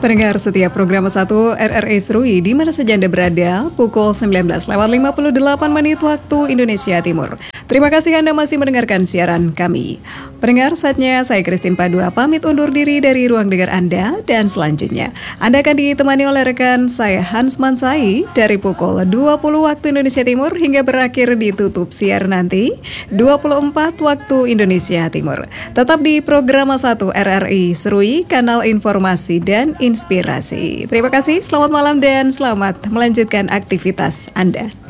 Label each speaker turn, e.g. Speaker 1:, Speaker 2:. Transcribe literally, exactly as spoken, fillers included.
Speaker 1: Pendengar setiap program satu R R I Serui di mana saja Anda berada, pukul sembilan belas lewat lima puluh delapan menit waktu Indonesia Timur. Terima kasih Anda masih mendengarkan siaran kami. Pendengar, saatnya saya Christine Padua pamit undur diri dari ruang dengar Anda, dan selanjutnya Anda akan ditemani oleh rekan saya Hans Mansai dari pukul dua puluh waktu Indonesia Timur hingga berakhir ditutup siar nanti dua puluh empat waktu Indonesia Timur. Tetap di program satu R R I Serui, kanal informasi dan inspirasi. Terima kasih, selamat malam dan selamat melanjutkan aktivitas Anda.